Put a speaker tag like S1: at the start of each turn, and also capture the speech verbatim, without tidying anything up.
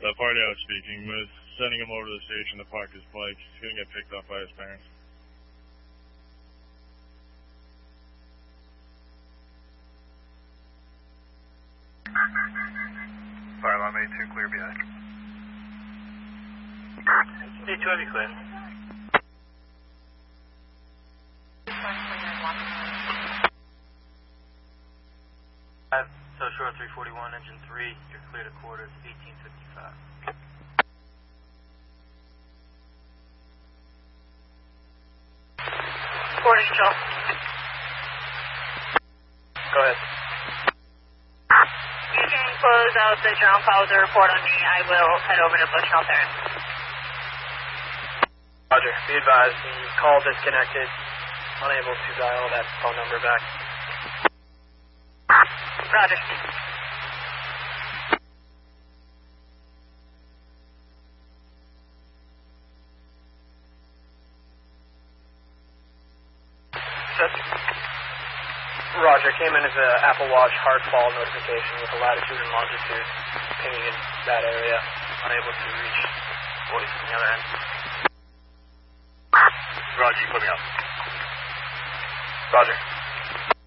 S1: The party out speaking was sending him over to the station to park his bike. He's going to get picked up by his parents.
S2: Fire alarm A two, clear behind.
S3: A two, heavy clear. So short three forty-one, engine three, you're clear to quarters, eighteen fifty-five.
S4: Morning, Joe.
S3: Go ahead.
S4: You can close out the ground file with a report on me. I will head over to Bushnell Terrace.
S3: Roger, be advised, the call disconnected, unable to dial that phone number back.
S4: Roger.
S3: Roger, came in as a Apple Watch hard fall notification with a latitude and longitude pinging in that area, unable to reach voice from the other end.
S2: Roger, you put me up.
S3: Roger.